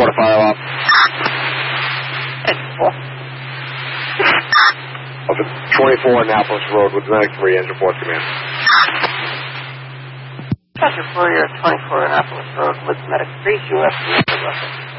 the fire alarm. Over 24 Annapolis Road with Medic 3, engine report command. Roger, 4, you're at 24 Annapolis Road with Medic 3, US.